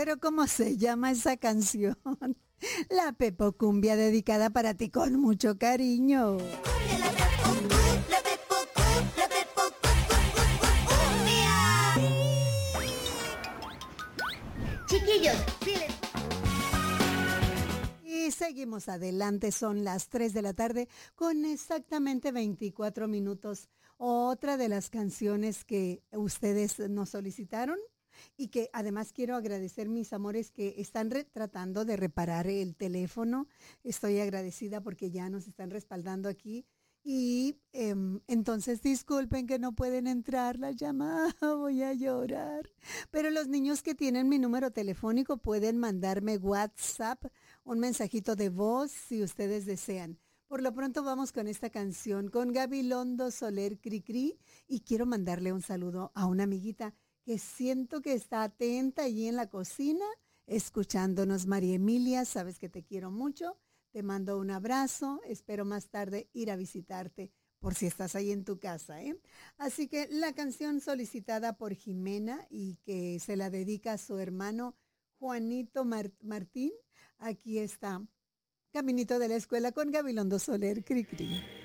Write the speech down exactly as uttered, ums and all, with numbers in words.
Pero ¿cómo se llama esa canción? La Pepo Cumbia, dedicada para ti con mucho cariño. Cumbia, la Pepo Cu, la Pepo Cu, la Pepo Cu, cu, cu, cu, cumbia. Chiquillos, dile. Y seguimos adelante, son las tres de la tarde con exactamente veinticuatro minutos. Otra de las canciones que ustedes nos solicitaron y que además quiero agradecer, mis amores, que están re- tratando de reparar el teléfono. Estoy agradecida porque ya nos están respaldando aquí. Y em, entonces disculpen que no pueden entrar la llamada, voy a llorar. Pero los niños que tienen mi número telefónico pueden mandarme WhatsApp, un mensajito de voz si ustedes desean. Por lo pronto vamos con esta canción con Gabilondo Soler Cricri y quiero mandarle un saludo a una amiguita que siento que está atenta allí en la cocina, escuchándonos. María Emilia, sabes que te quiero mucho, te mando un abrazo, espero más tarde ir a visitarte por si estás ahí en tu casa, ¿eh? Así que la canción solicitada por Jimena y que se la dedica a su hermano Juanito Mar- Martín, aquí está. Caminito de la escuela con Gabilondo Soler, cri cri.